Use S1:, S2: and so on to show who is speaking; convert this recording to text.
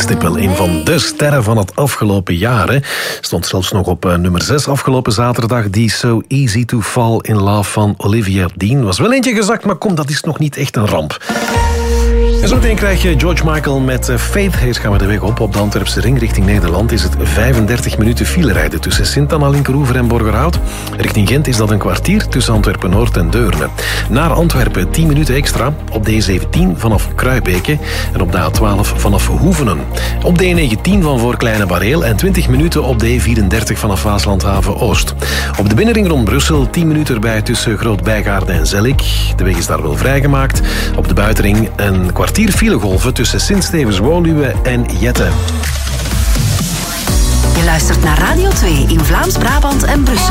S1: tijdstip een van de sterren van het afgelopen jaar. Hè. Stond zelfs nog op nummer 6 afgelopen zaterdag. Die So Easy to Fall in Love van Olivia Dean. Was wel eentje gezakt, maar kom, dat is nog niet echt een ramp. En zo meteen krijg je George Michael met Faith. Eerst gaan we de weg op de Antwerpse ring richting Nederland. Is het 35 minuten file rijden tussen Sint-Anna, Linkeroever en Borgerhout. Richting Gent is dat een kwartier tussen Antwerpen-Noord en Deurne. Naar Antwerpen 10 minuten extra op de E17 vanaf Kruibeke en op de A12 vanaf Hoevenen. Op de E19 van voor Kleine Bareel en 20 minuten op de E34 vanaf Waaslandhaven-Oost. Op de binnenring rond Brussel 10 minuten erbij tussen Groot-Bijgaarden en Zellik. De weg is daar wel vrijgemaakt. Op de buitenring een kwartier filegolven tussen Sint-Stevens-Woluwe en Jette.
S2: Je luistert naar Radio 2 in Vlaams-Brabant en Brussel.